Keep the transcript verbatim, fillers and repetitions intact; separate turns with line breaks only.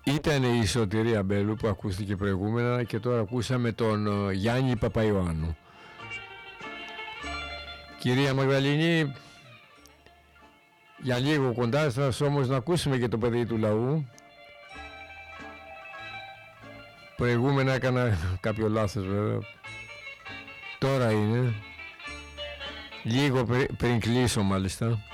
Ήταν η Σωτηρία Μπέλου που ακούστηκε προηγούμενα και τώρα ακούσαμε τον Γιάννη Παπαϊωάννου. Κυρία Μαγδαληνή, για λίγο κοντά σας όμως να ακούσουμε και το παιδί του λαού. Προηγούμενα έκανα κάποιο λάθος βέβαια. Τώρα είναι. Λίγο πριν κλείσω μάλιστα.